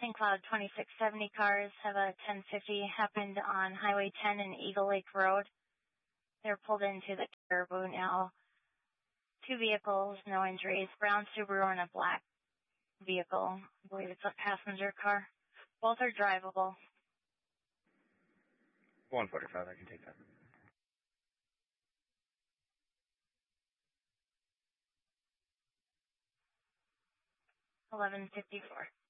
St. Cloud 2670 cars have a 1050 happened on Highway 10 and Eagle Lake Road. They're pulled into the Caribou now. 2 vehicles, no injuries. Brown Subaru and a black vehicle. I believe it's a passenger car. Both are drivable. 145, I can take that. 1154.